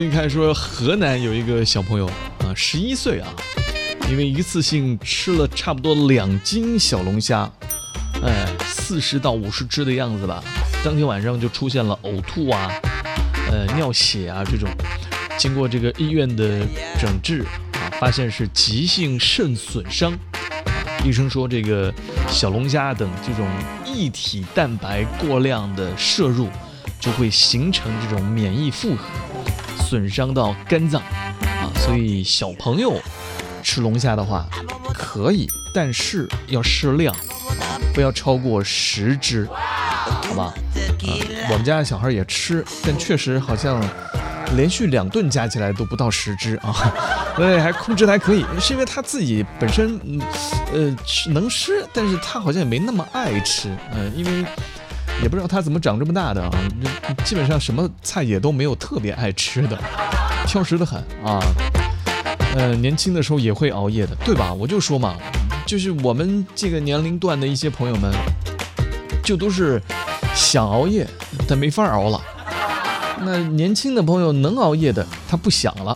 你看说河南有一个小朋友啊，11岁啊，因为一次性吃了差不多2斤小龙虾，40到50只的样子吧，当天晚上就出现了呕吐啊、尿血啊这种。经过这个医院的诊治啊，发现是急性肾损伤。医生说这个小龙虾等这种异体蛋白过量的摄入，就会形成这种免疫负荷，损伤到肝脏啊，所以小朋友吃龙虾的话可以，但是要适量啊，不要超过10只，好吧？我们家小孩也吃，但确实好像连续2顿加起来都不到10只啊，对，还控制的还可以，是因为他自己本身能吃，但是他好像也没那么爱吃，因为也不知道他怎么长这么大的啊，基本上什么菜也都没有特别爱吃的，挑食的很啊。年轻的时候也会熬夜的，对吧？我就说嘛，就是我们这个年龄段的一些朋友们，就都是想熬夜，但没法熬了。那年轻的朋友能熬夜的，他不想了。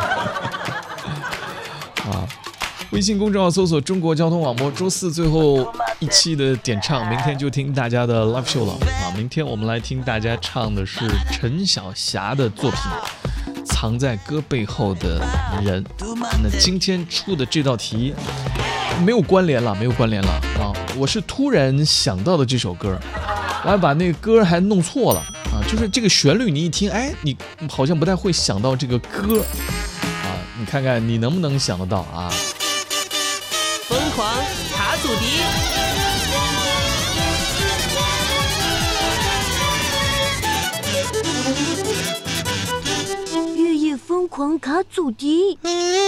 啊，微信公众号搜索中国交通广播，周4最后一期的点唱，明天就听大家的 live show 了啊！明天我们来听大家唱的是陈小霞的作品《藏在歌背后的人》。那今天出的这道题没有关联了啊！我是突然想到的这首歌，我还把那个歌还弄错了啊！就是这个旋律你一听，哎，你好像不太会想到这个歌啊！你看看你能不能想得到啊？ 疯狂卡祖笛， 夜夜疯狂卡祖笛。